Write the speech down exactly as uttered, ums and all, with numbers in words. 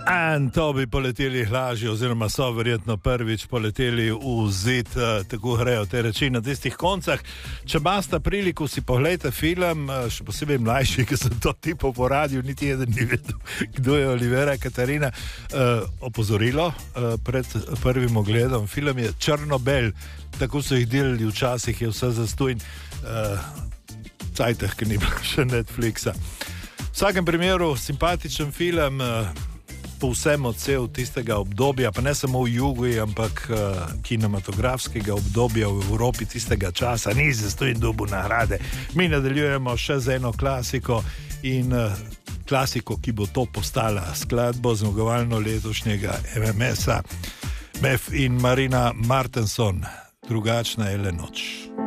In to bi poleteli lažje, oziroma so verjetno prvič poleteli v zid, tako grejo te reči na tistih koncah. Če imate priliko, si pogledajte film, še posebej mlajši, ki sem to tipo po radiju, niti eden ni vedel, kdo je Olivera Katarina. Uh, opozorilo uh, pred prvim ogledom, film je črno-bel, tako so jih delali včasih, je vse zastojn, uh, cajteh, ki ni bilo še Netflixa. V vsakem primeru simpatičen film, uh, povsem odsev tistega obdobja, pa ne samo v jugu, ampak uh, kinematografskega obdobja v Evropi tistega časa, ni zastojn dobu nagrade. Mi nadaljujemo še z eno klasiko in uh, klasiko, ki bo to postala skladbo zmagovalno letošnjega M M S-a. Mef in Marina Martenson, Drugačna je le noč.